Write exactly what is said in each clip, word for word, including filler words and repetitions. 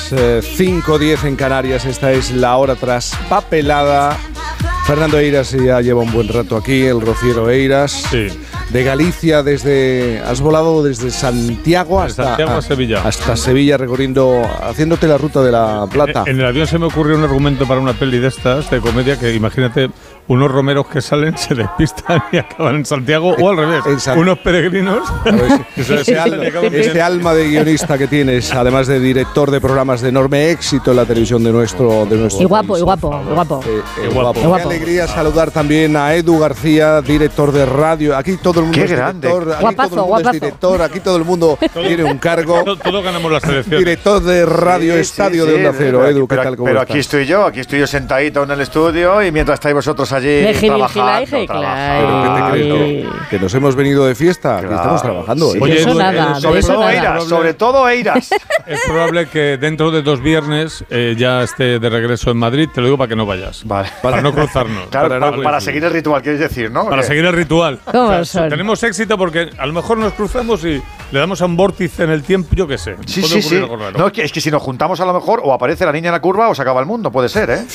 las eh, cinco diez en Canarias. Esta es la hora traspapelada. Fernando Eiras ya lleva un buen rato aquí, el rociero Eiras. Sí. De Galicia, desde has volado desde Santiago hasta Santiago a Sevilla. Hasta Sevilla, recorriendo, haciéndote la ruta de la Plata. En, en el avión se me ocurrió un argumento para una peli de estas, de comedia, que imagínate unos romeros que salen, se despistan y acaban en Santiago, o al revés, unos peregrinos. Ese, ese, alma, ese alma de guionista que tienes, además de director de programas de enorme éxito en la televisión de nuestro de nuestro Y guapo, país. y guapo, y guapo. Eh, eh, Y guapo. Qué guapo. alegría saludar también a Edu García, director de radio. Aquí todo el mundo Qué es grande. director, aquí Guapazo, todo el mundo guapazo. es director, aquí todo el mundo tiene un cargo. Todos todo ganamos las elecciones. Director de Radio Sí, Estadio sí, de sí, Onda Cero, pero Edu, aquí- ¿qué pero, tal? ¿Cómo pero estás? aquí estoy yo, aquí estoy yo sentadito en el estudio y mientras estáis vosotros allí De Gil, trabajando, Gil, Gil, trabajando. ¿Pero qué te crees? Ay. Que, que nos hemos venido de fiesta, que Claro. estamos trabajando. Sí. ¿eh? Oye, eso Edu, nada, Edu, de Sobre eso todo nada. Eiras, sobre todo Eiras. Es probable que dentro de dos viernes eh, ya esté de regreso en Madrid. Te lo digo para que no vayas. Vale. Para no cruzarnos. Claro, Para para, no para coincidir. seguir el ritual, quieres decir, ¿no? Para Que- seguir el ritual. ¿Cómo O sea, son? tenemos éxito porque a lo mejor nos cruzamos y le damos a un vórtice en el tiempo, yo qué sé. Sí, Puede sí, sí. ocurrir algo raro. No, es que, es que si nos juntamos a lo mejor o aparece la niña en la curva o se acaba el mundo, puede ser, ¿eh?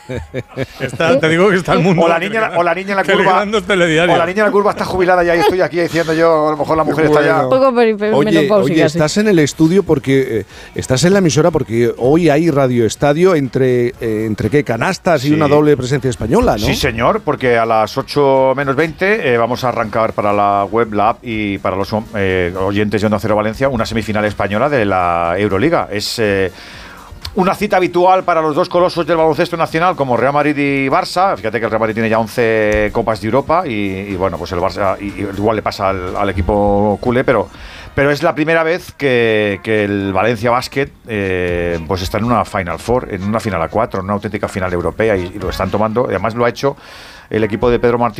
Está- te digo que está el mundo. O la niña, o la niña en la que curva. regalando este telediario. O la niña en la curva está jubilada ya y estoy aquí diciendo yo, a lo mejor la mujer está ya. bueno. Un poco peri- peri- Oye, menopáusica, oye, sí. estás en el estudio porque eh, estás en la emisora porque hoy hay Radio Estadio entre eh, entre qué canastas y Sí. una doble presencia española, ¿no? Sí, señor, porque a las ocho menos veinte eh, vamos a arrancar para la web, la app y para los eh, oyentes de Onda Cero Valencia una semifinal española de la Euroliga. Es eh, una cita habitual para los dos colosos del baloncesto nacional como Real Madrid y Barça. Fíjate que el Real Madrid tiene ya once Copas de Europa y, y bueno, pues el Barça y, y igual le pasa al, al equipo culé, pero... Pero es la primera vez que, que el Valencia Basket eh, pues está en una Final Four, en una final a cuatro, en una auténtica final europea y, y lo están tomando. Además lo ha hecho el equipo de Pedro Martínez